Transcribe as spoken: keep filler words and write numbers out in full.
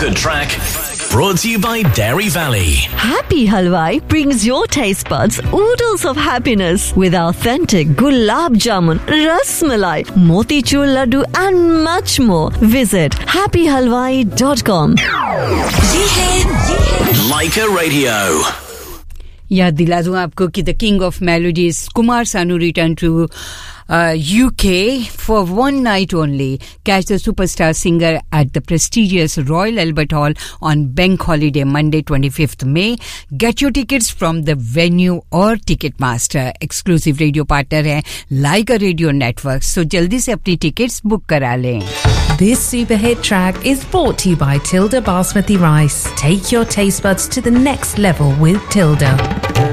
Good track. Brought to you by Dairy Valley. Happy Halwai brings your taste buds oodles of happiness with authentic gulab jamun, ras malai, motichur laddu and much more. Visit happy halwai dot com. Leica Radio. याद दिला दूं आपको कि the king of melodies Kumar Sanu return to Uh, U K for one night only. Catch the superstar singer at the prestigious Royal Albert Hall on Bank Holiday, Monday twenty-fifth May. Get your tickets from the venue or Ticketmaster. Exclusive radio partner है Leica Radio Network. So जल्दी से अपनी tickets book करा लें. This super hit track is brought to you by Tilda Basmati Rice. Take your taste buds to the next level with Tilda.